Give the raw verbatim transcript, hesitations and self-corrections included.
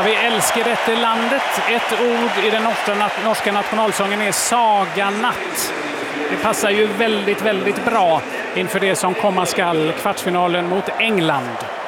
har vi älskar detta landet. Ett ord i den norska, norska nationalsången är saganatt. Det passar ju väldigt, väldigt bra inför det som komma skall, kvartsfinalen mot England.